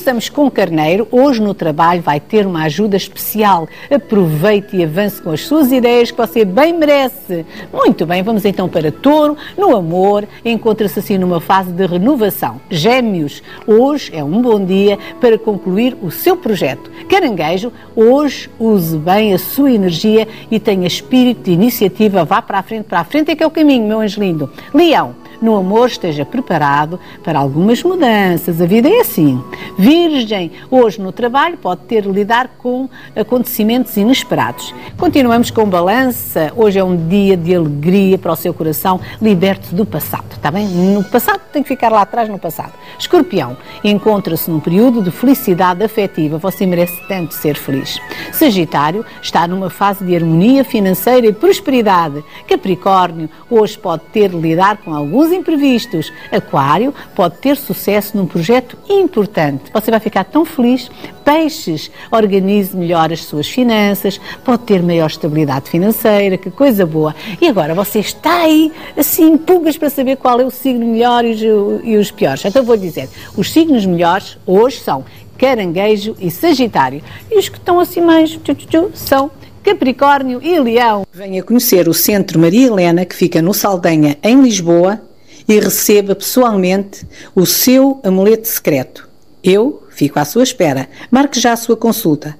Começamos com Carneiro. Hoje no trabalho vai ter uma ajuda especial. Aproveite e avance com as suas ideias que você bem merece. Muito bem, vamos então para Touro. No amor, encontra-se assim numa fase de renovação. Gêmeos, hoje é um bom dia para concluir o seu projeto. Caranguejo, hoje use bem a sua energia e tenha espírito de iniciativa. Vá para a frente é que é o caminho, meu anjo lindo. Leão, no amor esteja preparado para algumas mudanças, a vida é assim. Virgem, hoje no trabalho pode ter de lidar com acontecimentos inesperados. Continuamos com Balança, hoje é um dia de alegria para o seu coração, liberte-se do passado, está bem? No passado tem que ficar lá atrás no passado. Escorpião, encontra-se num período de felicidade afetiva, você merece tanto ser feliz. Sagitário, está numa fase de harmonia financeira e prosperidade. Capricórnio, hoje pode ter de lidar com alguns imprevistos. Aquário, pode ter sucesso num projeto importante. Você vai ficar tão feliz. Peixes, organize melhor as suas finanças, pode ter maior estabilidade financeira, que coisa boa. E agora, você está aí, assim, pulgas para saber qual é o signo melhor e os piores. Então vou dizer, os signos melhores hoje são Caranguejo e Sagitário. E os que estão assim mais são Capricórnio e Leão. Venha conhecer o Centro Maria Helena, que fica no Saldanha, em Lisboa, e receba pessoalmente o seu amuleto secreto. Eu fico à sua espera. Marque já a sua consulta.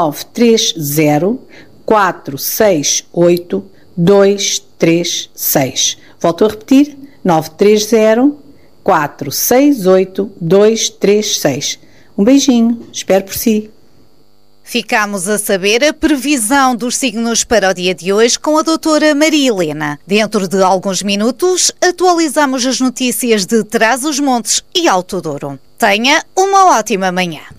930-468-236. Volto a repetir. 930-468-236. Um beijinho. Espero por si. Ficámos a saber a previsão dos signos para o dia de hoje com a doutora Maria Helena. Dentro de alguns minutos, atualizamos as notícias de Trás-os-Montes e Alto Douro. Tenha uma ótima manhã.